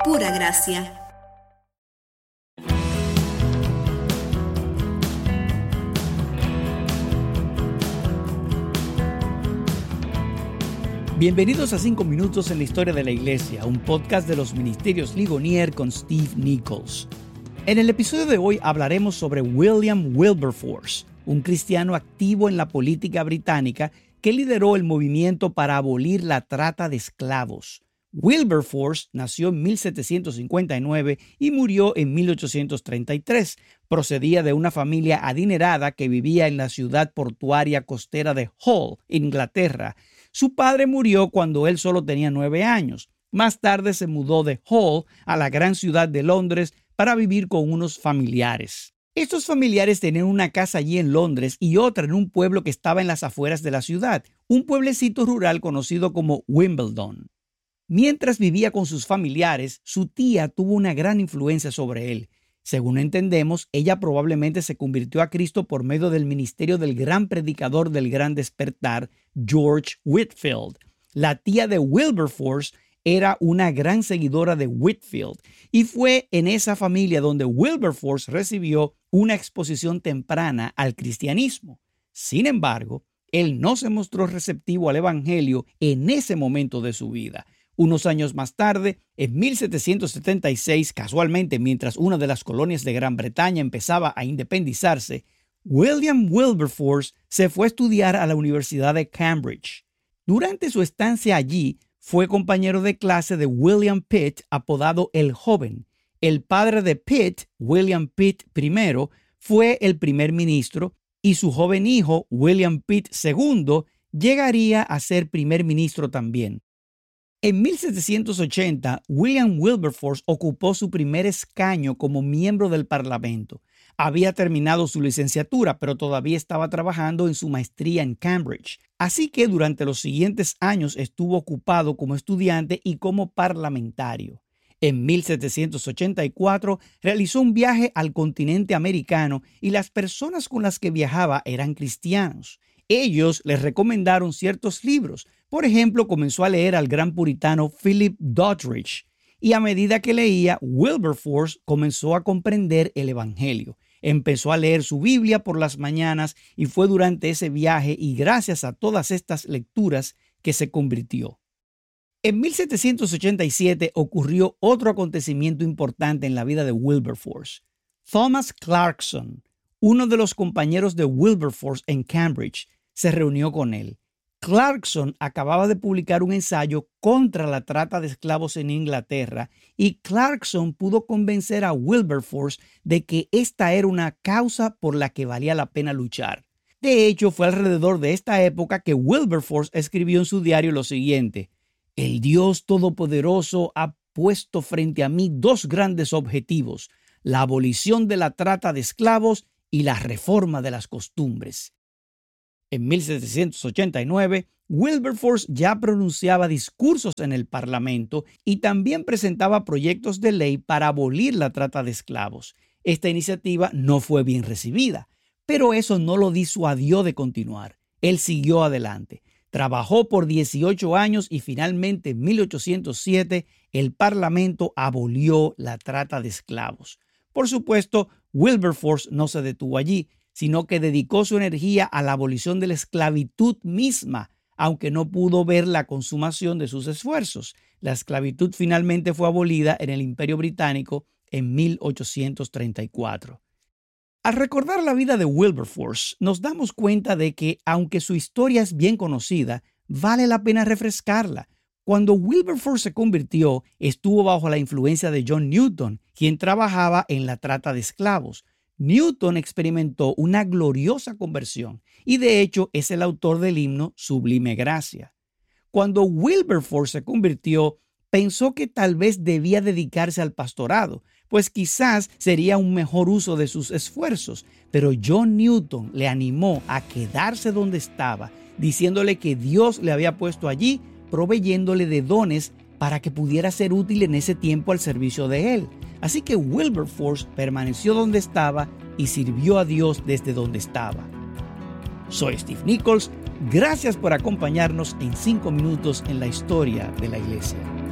pura gracia. Bienvenidos a 5 minutos en la historia de la iglesia, un podcast de los ministerios Ligonier con Steve Nichols. En el episodio de hoy hablaremos sobre William Wilberforce, un cristiano activo en la política británica que lideró el movimiento para abolir la trata de esclavos. Wilberforce nació en 1759 y murió en 1833. Procedía de una familia adinerada que vivía en la ciudad portuaria costera de Hull, Inglaterra. Su padre murió cuando él solo tenía 9 años. Más tarde se mudó de Hull a la gran ciudad de Londres para vivir con unos familiares. Estos familiares tenían una casa allí en Londres y otra en un pueblo que estaba en las afueras de la ciudad, un pueblecito rural conocido como Wimbledon. Mientras vivía con sus familiares, su tía tuvo una gran influencia sobre él. Según entendemos, ella probablemente se convirtió a Cristo por medio del ministerio del gran predicador del Gran Despertar, George Whitefield. La tía de Wilberforce era una gran seguidora de Whitefield y fue en esa familia donde Wilberforce recibió una exposición temprana al cristianismo. Sin embargo, él no se mostró receptivo al evangelio en ese momento de su vida. Unos años más tarde, en 1776, casualmente mientras una de las colonias de Gran Bretaña empezaba a independizarse, William Wilberforce se fue a estudiar a la Universidad de Cambridge. Durante su estancia allí, fue compañero de clase de William Pitt, apodado el Joven. El padre de Pitt, William Pitt I, fue el primer ministro y su joven hijo, William Pitt II, llegaría a ser primer ministro también. En 1780, William Wilberforce ocupó su primer escaño como miembro del Parlamento. Había terminado su licenciatura, pero todavía estaba trabajando en su maestría en Cambridge. Así que durante los siguientes años estuvo ocupado como estudiante y como parlamentario. En 1784 realizó un viaje al continente americano y las personas con las que viajaba eran cristianos. Ellos les recomendaron ciertos libros. Por ejemplo, comenzó a leer al gran puritano Philip Doddridge y a medida que leía, Wilberforce comenzó a comprender el evangelio. Empezó a leer su Biblia por las mañanas y fue durante ese viaje y gracias a todas estas lecturas que se convirtió. En 1787 ocurrió otro acontecimiento importante en la vida de Wilberforce. Thomas Clarkson, uno de los compañeros de Wilberforce en Cambridge, se reunió con él. Clarkson acababa de publicar un ensayo contra la trata de esclavos en Inglaterra y Clarkson pudo convencer a Wilberforce de que esta era una causa por la que valía la pena luchar. De hecho, fue alrededor de esta época que Wilberforce escribió en su diario lo siguiente: «El Dios Todopoderoso ha puesto frente a mí 2 grandes objetivos, la abolición de la trata de esclavos y la reforma de las costumbres». En 1789, Wilberforce ya pronunciaba discursos en el Parlamento y también presentaba proyectos de ley para abolir la trata de esclavos. Esta iniciativa no fue bien recibida, pero eso no lo disuadió de continuar. Él siguió adelante. Trabajó por 18 años y finalmente en 1807 el Parlamento abolió la trata de esclavos. Por supuesto, Wilberforce no se detuvo allí, sino que dedicó su energía a la abolición de la esclavitud misma, aunque no pudo ver la consumación de sus esfuerzos. La esclavitud finalmente fue abolida en el Imperio Británico en 1834. Al recordar la vida de Wilberforce, nos damos cuenta de que, aunque su historia es bien conocida, vale la pena refrescarla. Cuando Wilberforce se convirtió, estuvo bajo la influencia de John Newton, quien trabajaba en la trata de esclavos. Newton experimentó una gloriosa conversión y de hecho es el autor del himno Sublime Gracia. Cuando Wilberforce se convirtió, pensó que tal vez debía dedicarse al pastorado, pues quizás sería un mejor uso de sus esfuerzos, pero John Newton le animó a quedarse donde estaba, diciéndole que Dios le había puesto allí, proveyéndole de dones para que pudiera ser útil en ese tiempo al servicio de él. Así que Wilberforce permaneció donde estaba y sirvió a Dios desde donde estaba. Soy Steve Nichols. Gracias por acompañarnos en 5 minutos en la historia de la iglesia.